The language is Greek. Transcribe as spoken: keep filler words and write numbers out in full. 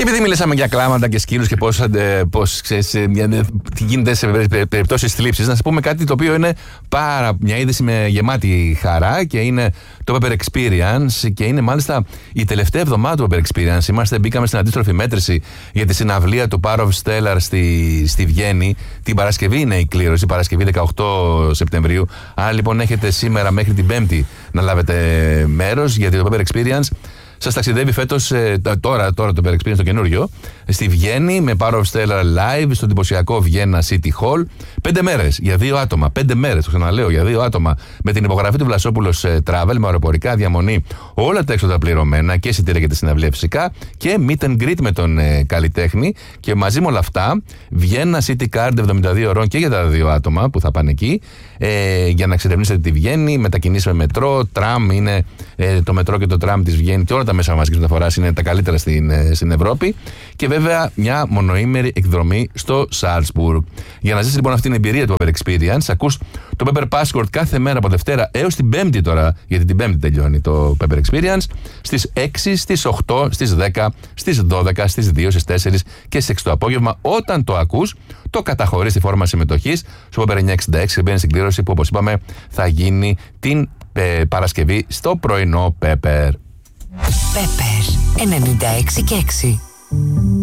επειδή μιλήσαμε για κλάματα και σκύλους και πώς, πώς ξέρεις, τι γίνεται σε περιπτώσεις θλίψης, να σας πούμε κάτι το οποίο είναι πάρα μια είδηση με γεμάτη χαρά και είναι το Pepper Experience και είναι μάλιστα η τελευταία εβδομάδα του Pepper Experience. Είμαστε, μπήκαμε στην αντίστροφη μέτρηση για τη συναυλία του Power of Stellar στη, στη Βιέννη. Την Παρασκευή είναι η κλήρωση, Παρασκευή δεκαοκτώ Σεπτεμβρίου. Άρα λοιπόν έχετε σήμερα μέχρι την Πέμπτη να λάβετε μέρος, γιατί το Pepper Experience σας ταξιδεύει φέτος, ε, τώρα, τώρα το Pepper Experience το καινούριο, στη Βιέννη με Power of Stellar Live στο εντυπωσιακό Vienna City Hall. Πέντε μέρες για δύο άτομα. Πέντε μέρες, το ξαναλέω, για δύο άτομα. Με την υπογραφή του Βλασόπουλος ε, Travel, με αεροπορικά, διαμονή, όλα τα έξοδα πληρωμένα και εισιτήρια για τη συναυλία φυσικά. Και meet and greet με τον ε, καλλιτέχνη. Και μαζί με όλα αυτά, Vienna City Card εβδομήντα δύο ώρων και για τα δύο άτομα που θα πάνε εκεί. Ε, για να εξερευνήσετε τη Βιέννη, μετακινήσεις με μετρό, τραμ, είναι ε, το μετρό και το τραμ της Βιέννη και όλα τα μέσα μαζικής μεταφοράς είναι τα καλύτερα στην, στην Ευρώπη. Και βέβαια μια μονοήμερη εκδρομή στο Σάλτσμπουργκ. Για να ζήσεις λοιπόν αυτή την εμπειρία του Pepper Experience, ακούς το Pepper Passport κάθε μέρα από Δευτέρα έως την Πέμπτη τώρα, γιατί την Πέμπτη τελειώνει το Pepper Experience, στις έξι, στις οκτώ, στις δέκα, στις δώδεκα, στις δύο, στις τέσσερις και στις έξι το απόγευμα. Όταν το ακούς, το καταχωρείς στη φόρμα συμμετοχής στο Pepper εννιακόσια εξήντα έξι και μπαίνεις στην κλήρωση που, όπως είπαμε, θα γίνει την ε, Παρασκευή στο πρωινό Pepper. Pepper ενενήντα έξι και έξι.